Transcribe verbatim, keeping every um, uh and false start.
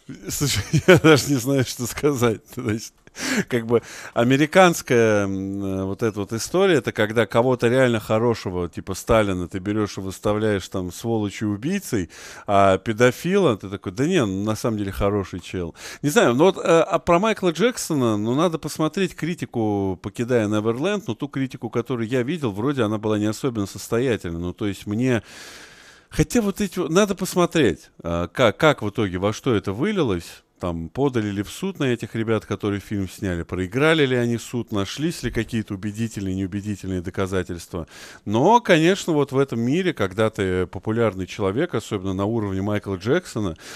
Слушай, я даже не знаю, что сказать. Значит, как бы американская м, э, вот эта вот история, это когда кого-то реально хорошего, типа Сталина, ты берешь и выставляешь там сволочью убийцей, а педофила ты такой, да не, ну, на самом деле хороший чел. Не знаю, ну вот э, а про Майкла Джексона, ну надо посмотреть критику, покидая Неверленд, но ту критику, которую я видел, вроде она была не особенно состоятельной. Ну то есть мне Хотя вот эти вот- надо посмотреть, а, как, как в итоге, во что это вылилось. Там подали ли в суд на этих ребят, которые фильм сняли, проиграли ли они суд, нашлись ли какие-то убедительные, неубедительные доказательства. Но, конечно, вот в этом мире, когда ты популярный человек, особенно на уровне Майкла Джексона,